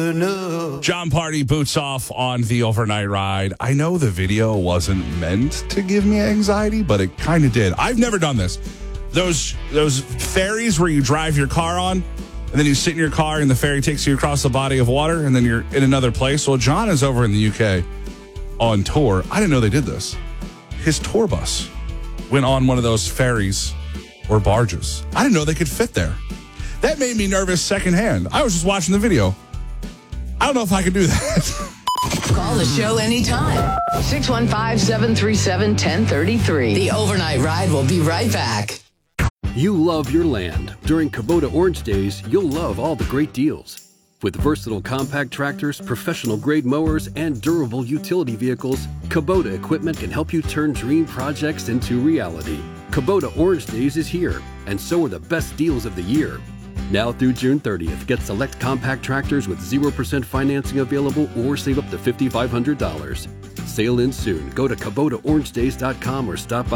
John Party boots off on the overnight ride. I know the video wasn't meant to give me anxiety, but it kind of did. I've never done this. Those ferries where you drive your car on, and then you sit in your car and the ferry takes you across the body of water, and then you're in another place. Well, John is over in the UK on tour. I didn't know they did this. His tour bus went on one of those ferries or barges. I didn't know they could fit there. That made me nervous secondhand. I was just watching the video. I don't know if I could do that. Call the show anytime. 615-737-1033. The Overnight Ride will be right back. You love your land. During Kubota Orange Days, you'll love all the great deals. With versatile compact tractors, professional-grade mowers, and durable utility vehicles, Kubota equipment can help you turn dream projects into reality. Kubota Orange Days is here, and so are the best deals of the year. Now through June 30th, get select compact tractors with 0% financing available or save up to $5,500. Sale ends soon. Go to KubotaOrangeDays.com or stop by